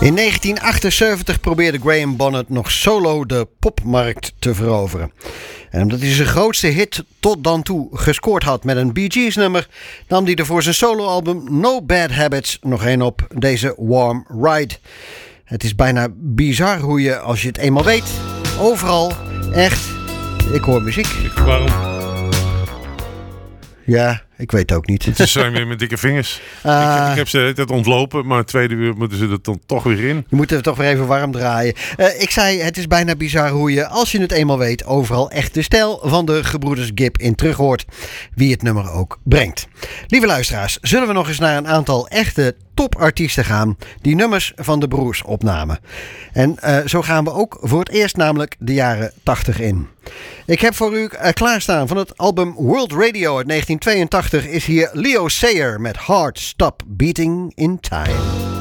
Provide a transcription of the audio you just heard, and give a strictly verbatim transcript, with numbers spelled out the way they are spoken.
In negentien achtenzeventig probeerde Graham Bonnet nog solo de popmarkt te veroveren. En omdat hij zijn grootste hit tot dan toe gescoord had met een Bee Gees nummer, nam hij er voor zijn soloalbum No Bad Habits nog een op, deze Warm Ride. Het is bijna bizar hoe je, als je het eenmaal weet, overal echt... Ik hoor muziek. Waarom? Ja, ik weet het ook niet. Het zijn weer met dikke vingers. Uh, ik, ik heb ze het ontlopen, maar het tweede uur moeten ze er dan toch weer in. Je moet het toch weer even warm draaien. Uh, ik zei, het is bijna bizar hoe je, als je het eenmaal weet, overal echt de stijl van de gebroeders Gibb in terug hoort. Wie het nummer ook brengt. Lieve luisteraars, zullen we nog eens naar een aantal echte topartiesten gaan die nummers van de broers opnamen. En uh, zo gaan we ook voor het eerst namelijk de jaren tachtig in. Ik heb voor u uh, klaarstaan van het album World Radio uit negentien tweeëntachtig is hier Leo Sayer met Heart Stop Beating in Time.